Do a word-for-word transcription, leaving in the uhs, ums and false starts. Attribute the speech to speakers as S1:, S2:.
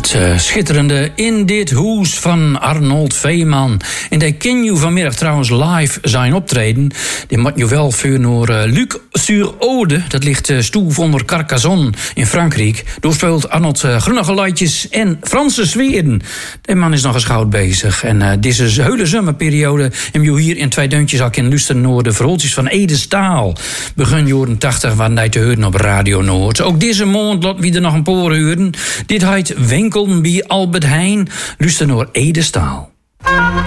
S1: Het uh, schitterende In Dit Hoes van Arnold Veeman. En die ken je vanmiddag trouwens live zijn optreden. Die moet je wel voor naar uh, Luc sur Aude. Dat ligt uh, stoef onder Carcassonne in Frankrijk. Daar speelt Arnold uh, Grunnige Luidjes en Franse Zweden. Die man is nog eens goud bezig. En uh, deze hele zomerperiode hebben je hier in twee deuntjes al kunnen luisteren naar de verhaaltjes van Ede Staal. Begin jaren tachtig waren die te horen op Radio Noord. Ook deze maand laten we er nog een paar horen. Dit heet Winkel bij Albert Heijn. Luister naar Ede Staal.